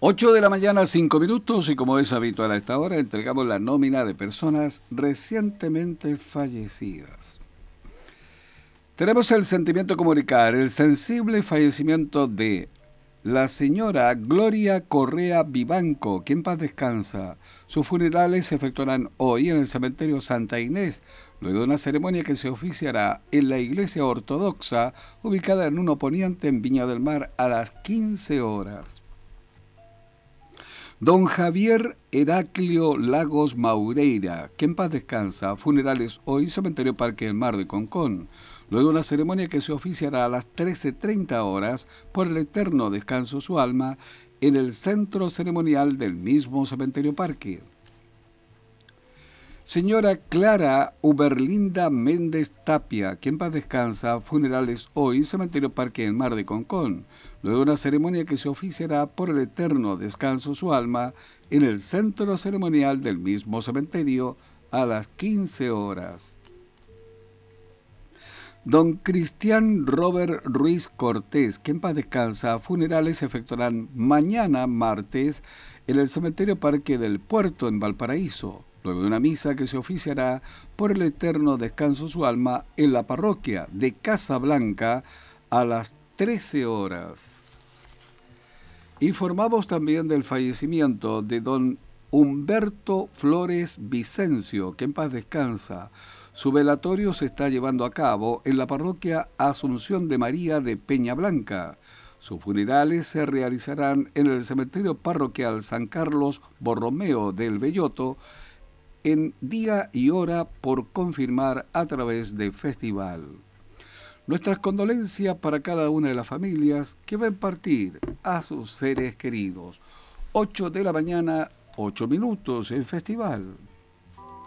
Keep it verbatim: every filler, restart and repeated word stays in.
Ocho de la mañana, cinco minutos, y como es habitual a esta hora, entregamos la nómina de personas recientemente fallecidas. Tenemos el sentimiento de comunicar el sensible fallecimiento de la señora Gloria Correa Vivanco, que en paz descansa. Sus funerales se efectuarán hoy en el cementerio Santa Inés, luego de una ceremonia que se oficiará en la iglesia ortodoxa, ubicada en Uno Poniente, en Viña del Mar, a las quince horas. Don Javier Heraclio Lagos Maureira, que en paz descansa, funerales hoy, cementerio Parque del Mar de Concón. Luego una ceremonia que se oficiará a las trece treinta horas por el eterno descanso de su alma en el centro ceremonial del mismo cementerio Parque. Señora Clara Uberlinda Méndez Tapia, que en paz descansa, funerales hoy, cementerio Parque del Mar de Concón. Luego una ceremonia que se oficiará por el eterno descanso de su alma en el centro ceremonial del mismo cementerio a las quince horas. Don Cristian Robert Ruiz Cortés, que en paz descansa, funerales se efectuarán mañana martes en el cementerio Parque del Puerto en Valparaíso, luego de una misa que se oficiará por el eterno descanso de su alma en la parroquia de Casablanca a las trece horas. Informamos también del fallecimiento de don Humberto Flores Vicencio, que en paz descansa. Su velatorio se está llevando a cabo en la parroquia Asunción de María de Peña Blanca. Sus funerales se realizarán en el cementerio parroquial San Carlos Borromeo del Belloto, en día y hora por confirmar a través de festival. Nuestras condolencias para cada una de las familias que ven partir a sus seres queridos. Ocho de la mañana, ocho minutos en festival.